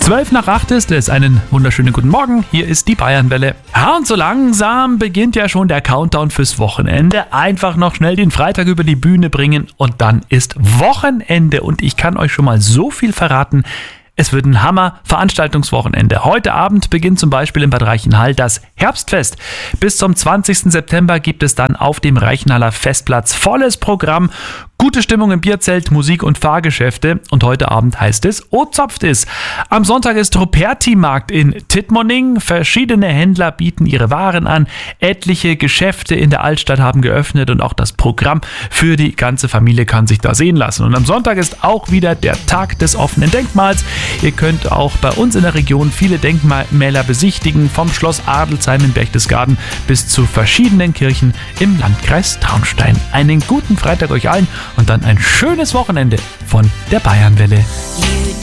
7:12 ist es. Einen wunderschönen guten Morgen. Hier ist die Bayernwelle. Ja, und so langsam beginnt ja schon der Countdown fürs Wochenende. Einfach noch schnell den Freitag über die Bühne bringen und dann ist Wochenende. Und ich kann euch schon mal so viel verraten. Es wird ein Hammer-Veranstaltungswochenende. Heute Abend beginnt zum Beispiel in Bad Reichenhall das Herbstfest. Bis zum 20. September gibt es dann auf dem Reichenhaller Festplatz volles Programm. Gute Stimmung im Bierzelt, Musik und Fahrgeschäfte. Und heute Abend heißt es O-Zopft ist. Am Sonntag ist Ruperti-Markt in Tittmoning. Verschiedene Händler bieten ihre Waren an. Etliche Geschäfte in der Altstadt haben geöffnet und auch das Programm für die ganze Familie kann sich da sehen lassen. Und am Sonntag ist auch wieder der Tag des offenen Denkmals. Ihr könnt auch bei uns in der Region viele Denkmäler besichtigen, vom Schloss Adelsheim in Berchtesgaden bis zu verschiedenen Kirchen im Landkreis Traunstein. Einen guten Freitag euch allen und dann ein schönes Wochenende von der Bayernwelle.